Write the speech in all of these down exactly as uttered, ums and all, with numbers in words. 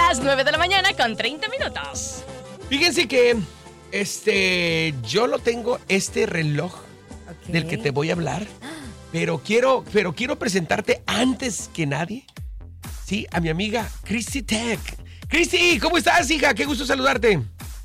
las nueve de la mañana con treinta minutos. Fíjense que este, yo lo tengo, este reloj okay. del que te voy a hablar, pero quiero, pero quiero presentarte antes que nadie, sí, a mi amiga Christy Tech. Christy, ¿cómo estás, hija? Qué gusto saludarte.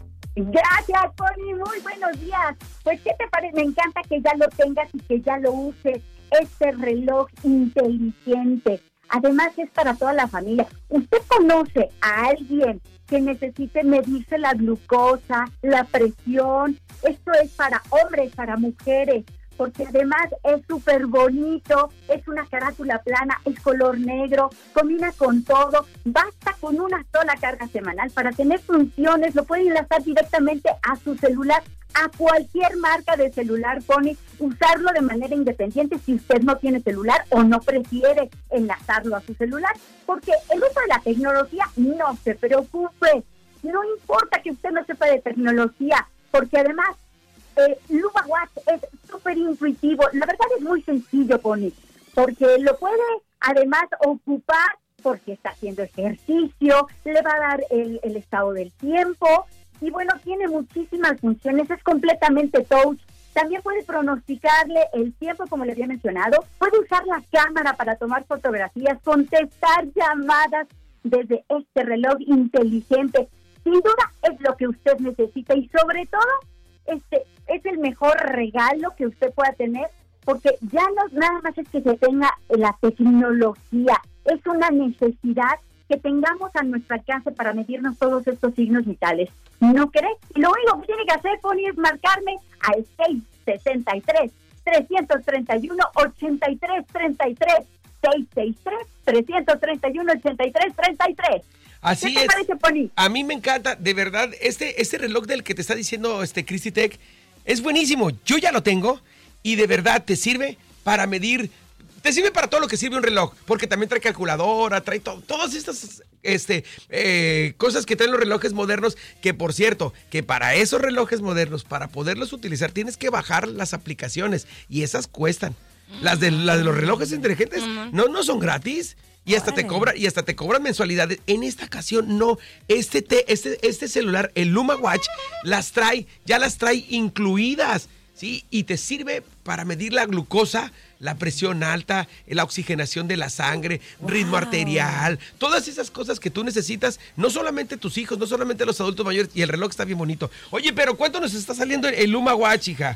Gracias, Pony, muy buenos días. Pues, ¿qué te parece? Me encanta que ya lo tengas y que ya lo uses. Este reloj inteligente. Además, es para toda la familia. ¿Usted conoce a alguien que necesite medirse la glucosa, la presión? Esto es para hombres, para mujeres, porque además es súper bonito, es una carátula plana, es color negro, combina con todo, basta con una sola carga semanal para tener funciones, lo puede enlazar directamente a su celular, a cualquier marca de celular, Pony, usarlo de manera independiente si usted no tiene celular o no prefiere enlazarlo a su celular, porque el uso de la tecnología, no se preocupe, no importa que usted no sepa de tecnología, porque además Eh, LumaWatch es súper intuitivo. La verdad es muy sencillo, Pony, porque lo puede además ocupar porque está haciendo ejercicio, le va a dar el, el estado del tiempo y bueno, tiene muchísimas funciones, es completamente touch. También puede pronosticarle el tiempo, como le había mencionado, puede usar la cámara para tomar fotografías, contestar llamadas desde este reloj inteligente. Sin duda es lo que usted necesita y sobre todo este es el mejor regalo que usted pueda tener, porque ya no nada más es que se tenga la tecnología, es una necesidad que tengamos a nuestro alcance para medirnos todos estos signos vitales. ¿No crees? Lo único que tiene que hacer, Pony, es marcarme al seis sesenta y tres, trescientos treinta y uno, ochenta y tres treinta y tres, seis seis tres, trescientos treinta y uno, ochenta y tres treinta y tres. Así ¿Qué te es. parece, Pony? A mí me encanta, de verdad, este, este reloj del que te está diciendo este Christy Tech es buenísimo. Yo ya lo tengo y de verdad te sirve para medir, te sirve para todo lo que sirve un reloj, porque también trae calculadora, trae to, todas estas este, eh, cosas que traen los relojes modernos, que por cierto, que para esos relojes modernos, para poderlos utilizar, tienes que bajar las aplicaciones y esas cuestan. Las de, las de los relojes inteligentes no, no son gratis. Y hasta te cobra, y hasta te cobran mensualidades. En esta ocasión no, este te, este, este celular, el LumaWatch, las trae, ya las trae incluidas, ¿sí? Y te sirve para medir la glucosa, la presión alta, la oxigenación de la sangre, wow. ritmo arterial, todas esas cosas que tú necesitas, no solamente tus hijos, no solamente los adultos mayores, y el reloj está bien bonito. Oye, pero ¿cuánto nos está saliendo el, el LumaWatch, hija?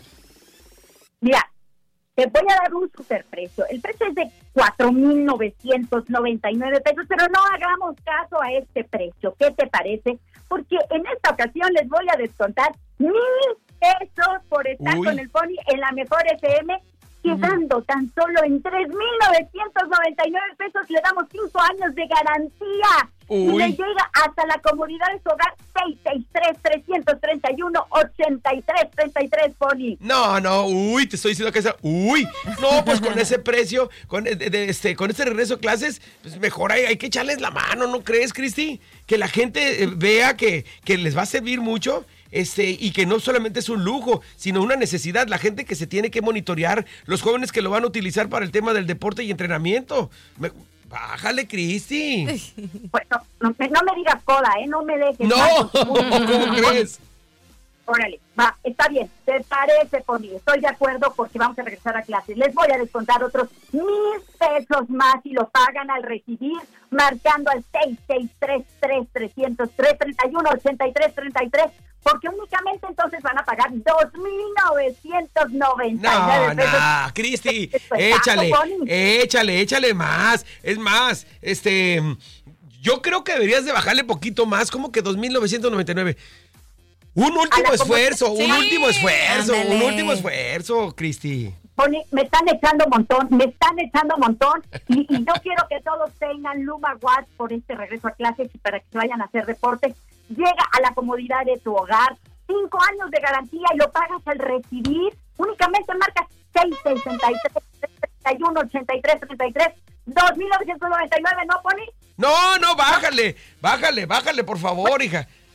Mira, te voy a dar un superprecio. El precio es de cuatro mil novecientos noventa y nueve pesos, pero no hagamos caso a este precio. ¿Qué te parece? Porque en esta ocasión les voy a descontar mil pesos por estar Uy. con el Pony en la mejor F M, quedando tan solo en tres mil novecientos noventa y nueve pesos. Le damos cinco años de garantía. Uy. Y le llega hasta la comodidad de su hogar. Seis seis tres, trescientos treinta y uno, ochenta y tres treinta y tres, Pony. No, no, uy, te estoy diciendo que esa, uy, no, pues con ese precio, con de, de, este, con este regreso a clases, pues mejor hay, hay que echarles la mano, ¿no crees, Christy? Que la gente eh, vea que, que les va a servir mucho. Este, y que no solamente es un lujo, sino una necesidad, la gente que se tiene que monitorear, los jóvenes que lo van a utilizar para el tema del deporte y entrenamiento. Me, bájale, Christy. Bueno, no, no me digas coda, ¿eh? No me dejes. No, ¿cómo crees? Órale, va, está bien, ¿te parece, Pony? Estoy de acuerdo porque vamos a regresar a clases. Les voy a descontar otros mil pesos más y lo pagan al recibir, marcando al seis seis tres, tres, trescientos tres, treinta y uno, ochenta y tres treinta y tres, porque únicamente entonces van a pagar dos mil novecientos noventa y nueve pesos. No, no, Christy, échale, échale, échale más. Es más, este, yo creo que deberías de bajarle poquito más, como que dos mil novecientos noventa y nueve. Un último esfuerzo, sí, un último esfuerzo, ándale. un último esfuerzo, Christy. Pony, me están echando un montón, me están echando un montón y, y yo quiero que todos tengan LumaWatch por este regreso a clases y para que se vayan a hacer deporte. Llega a la comodidad de tu hogar, cinco años de garantía y lo pagas al recibir. Únicamente marcas seis seis tres, treinta y uno, ochenta y tres treinta y tres, dos mil novecientos noventa y nueve, ¿no, Pony? No, no, bájale, bájale, bájale, por favor, hija.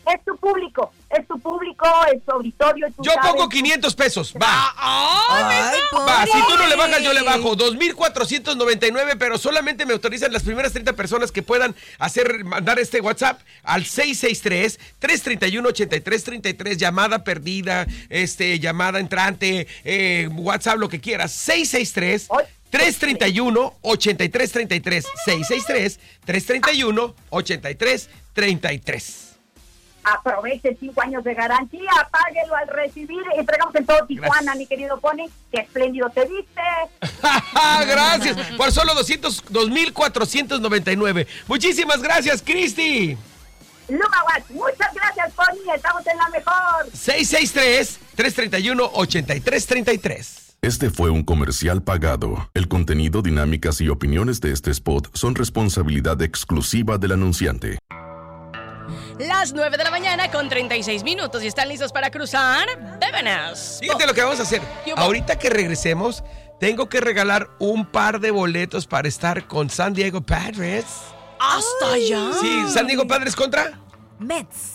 Es tu público, es tu público, es tu auditorio. Tú yo sabes, pongo quinientos pesos, va. ¡Ay, Va, si tú no le bajas, yo le bajo. dos mil cuatrocientos noventa y nueve, pero solamente me autorizan las primeras treinta personas que puedan hacer, mandar este WhatsApp al seis seis tres, tres tres uno, ocho tres tres tres, llamada perdida, este, llamada entrante, eh, WhatsApp, lo que quieras. seis seis tres, tres tres uno, ocho tres tres tres. seis seis tres, tres tres uno, ocho tres tres tres. Aproveche cinco años de garantía, páguelo al recibir. Entregamos en todo Tijuana, gracias, mi querido Pony. Qué espléndido te viste. Gracias, por solo dos mil cuatrocientos noventa y nueve. Muchísimas gracias, Cristi. Luma Watch, muchas gracias, Pony. Estamos en la mejor. seis seis tres, tres tres uno, ocho tres tres tres. Este fue un comercial pagado. El contenido, dinámicas y opiniones de este spot son responsabilidad exclusiva del anunciante. Las nueve de la mañana con treinta y seis minutos y están listos para cruzar Débenas. Fíjate lo que vamos a hacer. Ahorita que regresemos, tengo que regalar un par de boletos para estar con San Diego Padres. ¿Hasta allá? Sí, San Diego Padres contra Mets.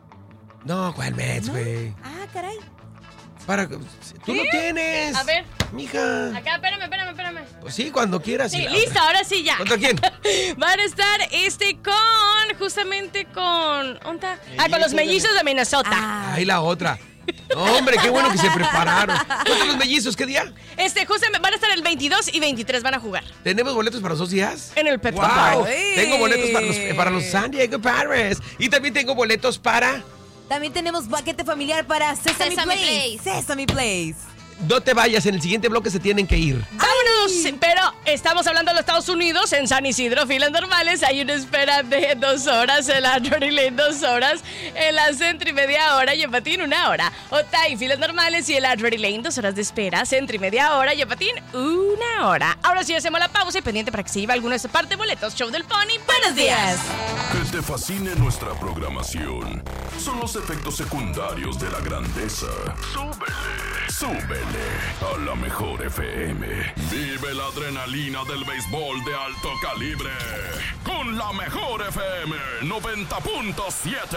No, ¿cuál Mets, güey? ¿No? Ah, caray. Para, tú ¿Sí? lo tienes. A ver. Mija. Acá, espérame, espérame, espérame. Pues sí, cuando quieras. Sí, la listo, otra. ahora sí ya. ¿Contra quién? Van a estar este con, justamente con... ¿Dónde está? Ah, con los mellizos de Minnesota. Ah. Ahí la otra. No, hombre, qué bueno que se prepararon. ¿Cuántos los mellizos? ¿Qué día? Este, justamente, van a estar el veintidós y veintitrés, van a jugar. ¿Tenemos boletos para los dos días? En el Petco ¡Wow! Park. Tengo boletos para los, para los San Diego Padres. Y también tengo boletos para... También tenemos paquete familiar para Sesame, Sesame Place. Place. Sesame Place. No te vayas, en el siguiente bloque se tienen que ir. ¡Vámonos! Pero estamos hablando de los Estados Unidos. En San Isidro, filas normales. Hay una espera de dos horas. En la Drury Lane, dos horas. En la Centro y media hora. Y en Patín, una hora. Otay, filas normales. Y en la Drury Lane, dos horas de espera. Centro y media hora. Y en Patín, una hora. Ahora sí hacemos la pausa y pendiente para que se lleve alguno de esta parte. Boletos, Show del Pony. ¡Buenos días! Que te fascine nuestra programación. Son los efectos secundarios de la grandeza. Súbele, súbele a la mejor F M. Vive la adrenalina del béisbol de alto calibre con la mejor F M noventa punto siete.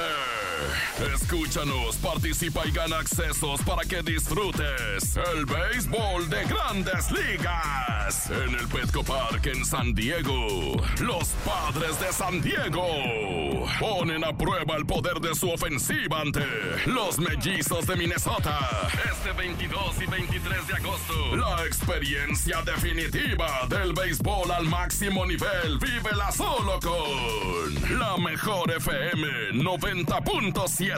Escúchanos, participa y gana accesos para que disfrutes el béisbol de Grandes Ligas en el Petco Park en San Diego. Los Padres de San Diego ponen a prueba el poder de su ofensiva ante los Mellizos de Minnesota. Este veintidós y veintitrés de agosto, la experiencia definitiva del béisbol al máximo nivel. Vívela solo con la mejor F M noventa punto siete.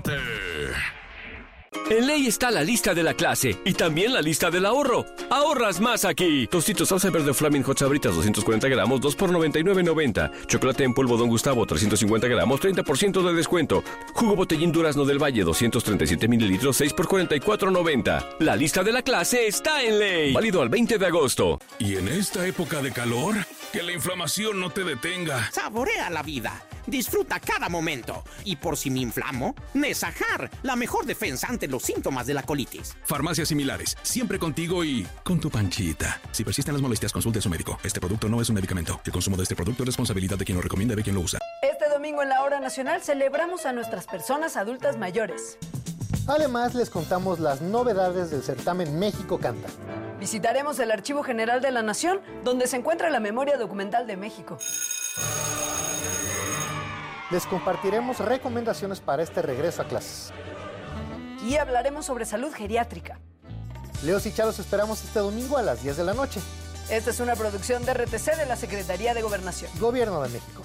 En Ley está la lista de la clase y también la lista del ahorro. Ahorras más aquí. Tostitos salsa verde Flaming Hot Sabritas doscientos cuarenta gramos, dos por noventa y nueve noventa. Chocolate en polvo Don Gustavo trescientos cincuenta gramos, treinta por ciento de descuento. Jugo Botellín Durazno del Valle doscientos treinta y siete mililitros, seis por cuarenta y cuatro noventa. La lista de la clase está en Ley. Válido al veinte de agosto. Y en esta época de calor, que la inflamación no te detenga. Saborea la vida. Disfruta cada momento. Y por si me inflamo, Nesajar, la mejor defensa ante los síntomas de la colitis. Farmacias similares, siempre contigo y con tu panchita. Si persisten las molestias, consulte a su médico. Este producto no es un medicamento. El consumo de este producto es responsabilidad de quien lo recomienda y de quien lo usa. Este domingo en la Hora Nacional celebramos a nuestras personas adultas mayores. Además, les contamos las novedades del certamen México Canta. Visitaremos el Archivo General de la Nación, donde se encuentra la memoria documental de México. Les compartiremos recomendaciones para este regreso a clases. Y hablaremos sobre salud geriátrica. Leos y Charos esperamos este domingo a las diez de la noche. Esta es una producción de R T C de la Secretaría de Gobernación. Gobierno de México.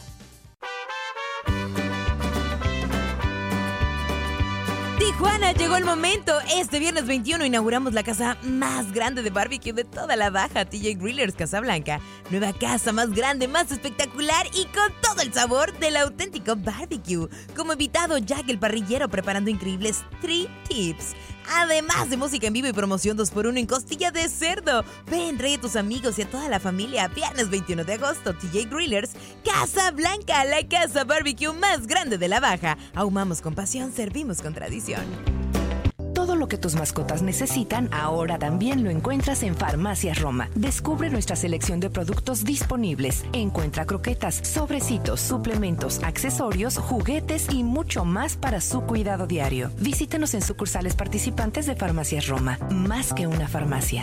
Tijuana, llegó el momento. Este viernes veintiuno inauguramos la casa más grande de barbecue de toda la Baja, T J Grillers Casablanca. Nueva casa más grande, más espectacular y con todo el sabor del auténtico barbecue. Como invitado, Jack el parrillero preparando increíbles street tips. Además de música en vivo y promoción dos por uno en costilla de cerdo. Ven, rey a tus amigos y a toda la familia. Viernes veintiuno de agosto, T J Grillers Casablanca, la casa barbecue más grande de la Baja. Ahumamos con pasión, servimos con tradición. Todo lo que tus mascotas necesitan, ahora también lo encuentras en Farmacias Roma. Descubre nuestra selección de productos disponibles. Encuentra croquetas, sobrecitos, suplementos, accesorios, juguetes y mucho más para su cuidado diario. Visítenos en sucursales participantes de Farmacias Roma. Más que una farmacia.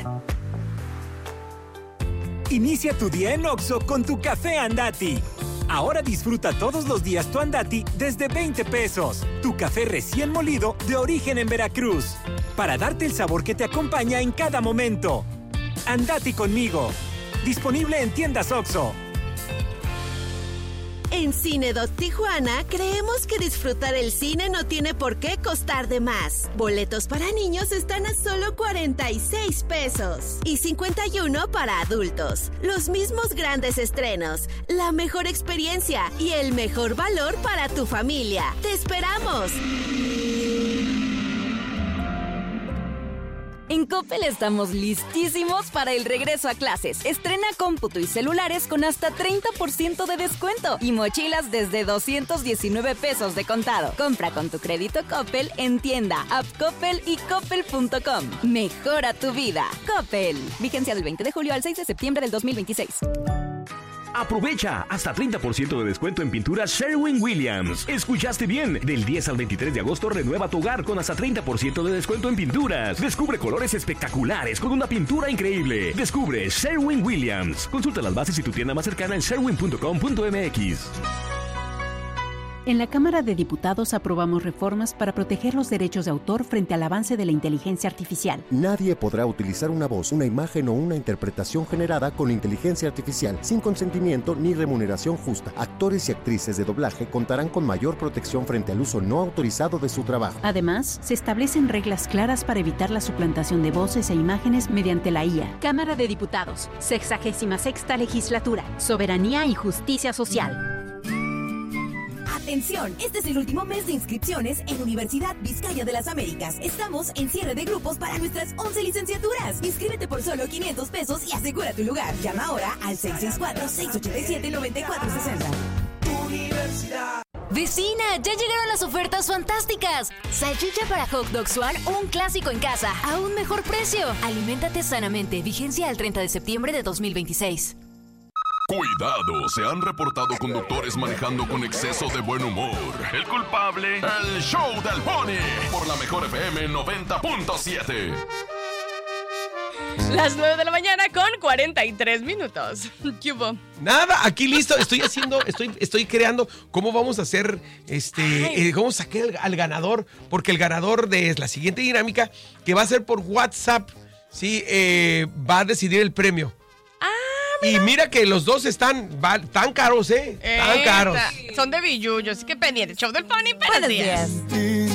Inicia tu día en Oxxo con tu café Andati. Ahora disfruta todos los días tu Andati desde veinte pesos. Tu café recién molido de origen en Veracruz. Para darte el sabor que te acompaña en cada momento. Andati conmigo. Disponible en tiendas Oxxo. En Cinedoc Tijuana creemos que disfrutar el cine no tiene por qué costar de más. Boletos para niños están a solo cuarenta y seis pesos y cincuenta y uno para adultos. Los mismos grandes estrenos, la mejor experiencia y el mejor valor para tu familia. ¡Te esperamos! En Coppel estamos listísimos para el regreso a clases. Estrena cómputo y celulares con hasta treinta por ciento de descuento y mochilas desde doscientos diecinueve pesos de contado. Compra con tu crédito Coppel en tienda, app Coppel y coppel punto com. Mejora tu vida. Coppel. Vigencia del veinte de julio al seis de septiembre del dos mil veintiséis. Aprovecha hasta treinta por ciento de descuento en pinturas Sherwin-Williams. ¿Escuchaste bien? Del diez al veintitrés de agosto renueva tu hogar con hasta treinta por ciento de descuento en pinturas. Descubre colores espectaculares con una pintura increíble. Descubre Sherwin-Williams. Consulta las bases y tu tienda más cercana en sherwin punto com punto m x. En la Cámara de Diputados aprobamos reformas para proteger los derechos de autor frente al avance de la inteligencia artificial. Nadie podrá utilizar una voz, una imagen o una interpretación generada con inteligencia artificial sin consentimiento ni remuneración justa. Actores y actrices de doblaje contarán con mayor protección frente al uso no autorizado de su trabajo. Además, se establecen reglas claras para evitar la suplantación de voces e imágenes mediante la I A. Cámara de Diputados, sexagésima sexta legislatura, soberanía y justicia social. Atención, este es el último mes de inscripciones en Universidad Vizcaya de las Américas. Estamos en cierre de grupos para nuestras once licenciaturas. Inscríbete por solo quinientos pesos y asegura tu lugar. Llama ahora al seis seis cuatro, seis ocho siete, nueve cuatro seis cero. Universidad. Vecina, ya llegaron las ofertas fantásticas. Salchicha para Hot Dogs One, un clásico en casa, a un mejor precio. Aliméntate sanamente. Vigencia al treinta de septiembre de dos mil veintiséis. Cuidado, se han reportado conductores manejando con exceso de buen humor. El culpable, el show del Pony, por la mejor F M noventa punto siete. Las nueve de la mañana con cuarenta y tres minutos. ¿Qué hubo? Nada, aquí listo. Estoy haciendo, estoy, estoy creando cómo vamos a hacer, este, eh, cómo saqué al, al ganador, porque el ganador de la siguiente dinámica, que va a ser por WhatsApp, sí, eh, va a decidir el premio. Y mira que los dos están va, tan caros, ¿eh? Tan caros. Son de billullos, así que pendiente. Show del Pony, buenos días.